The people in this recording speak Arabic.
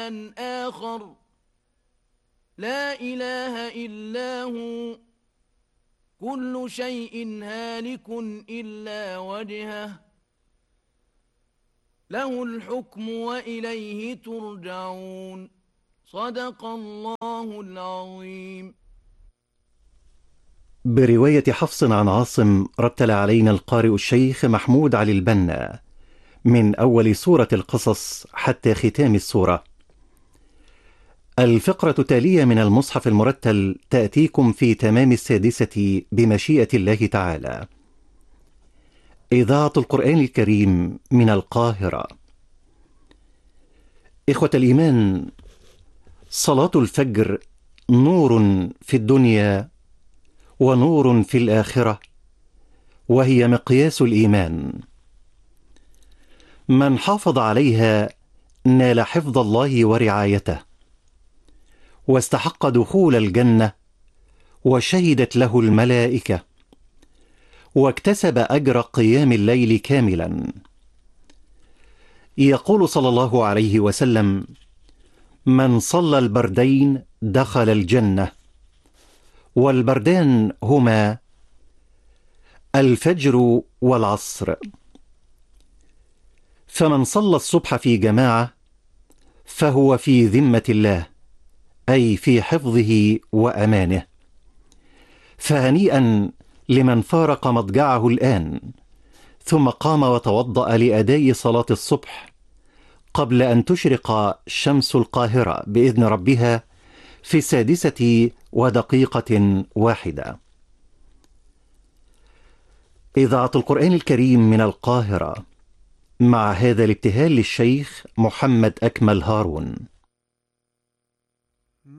آخر لا إله إلا هو كل شيء هالك إلا وجهه له الحكم وإليه ترجعون. صدق الله العظيم. برواية حفص عن عاصم رتل علينا القارئ الشيخ محمود علي البنا من أول سورة القصص حتى ختام السورة. الفقرة التالية من المصحف المرتل تأتيكم في تمام 6 بمشيئة الله تعالى. إذاعة القرآن الكريم من القاهرة. إخوة الإيمان، صلاة الفجر نور في الدنيا ونور في الآخرة، وهي مقياس الإيمان. من حافظ عليها نال حفظ الله ورعايته، واستحق دخول الجنة، وشهدت له الملائكة، واكتسب أجر قيام الليل كاملا. يقول صلى الله عليه وسلم: من صلى البردين دخل الجنة، والبردان هما الفجر والعصر. فمن صلى الصبح في جماعة فهو في ذمة الله، أي في حفظه وأمانه. فهنيئا لمن فارق مضجعه الآن ثم قام وتوضأ لأداء صلاة الصبح قبل أن تشرق شمس القاهرة بإذن ربها في 6:01. إذاعة القرآن الكريم من القاهرة، مع هذا الابتهال للشيخ محمد أكمل هارون.